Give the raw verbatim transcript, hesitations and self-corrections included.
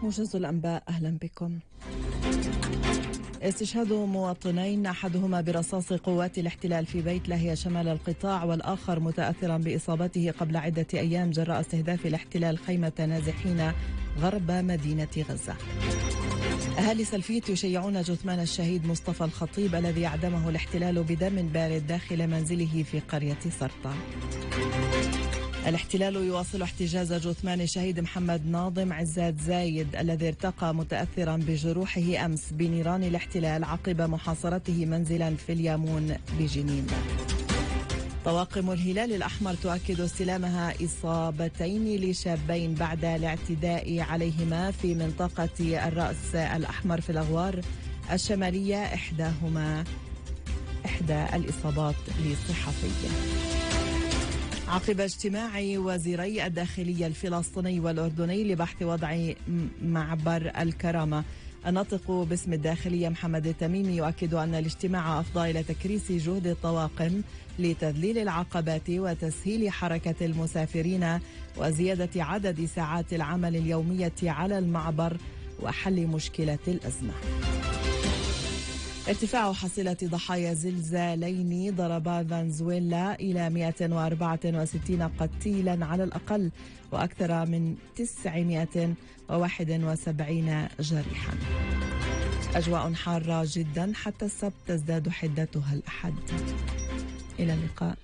موجز الأنباء، أهلا بكم. استشهاد مواطنين أحدهما برصاص قوات الاحتلال في بيت لاهيا شمال القطاع، والآخر متأثرا بإصابته قبل عدة أيام جراء استهداف الاحتلال خيمة نازحين غرب مدينة غزة. أهالي سلفيت يشيعون جثمان الشهيد مصطفى الخطيب الذي أعدمه الاحتلال بدم بارد داخل منزله في قرية سرطة. الاحتلال يواصل احتجاز جثمان الشهيد محمد ناظم عزاد زايد الذي ارتقى متأثرا بجروحه أمس بنيران الاحتلال عقب محاصرته منزلا في اليامون بجنين. طواقم الهلال الأحمر تؤكد استلامها إصابتين لشابين بعد الاعتداء عليهما في منطقة الرأس الأحمر في الأغوار الشمالية، إحداهما إحدى الإصابات لصحفي. عقب اجتماع وزيري الداخلية الفلسطيني والأردني لبحث وضع معبر الكرامة، الناطق باسم الداخلية محمد التميمي يؤكد أن الاجتماع أفضى إلى تكريس جهد الطواقم لتذليل العقبات وتسهيل حركة المسافرين وزيادة عدد ساعات العمل اليومية على المعبر وحل مشكلة الأزمة. ارتفاع حصيلة ضحايا زلزالين ضربا فنزويلا إلى مئة وأربعة وستين قتيلا على الأقل وأكثر من تسعمئة وواحد وسبعين جريحا. أجواء حارة جدا حتى السبت تزداد حدتها الأحد. إلى اللقاء.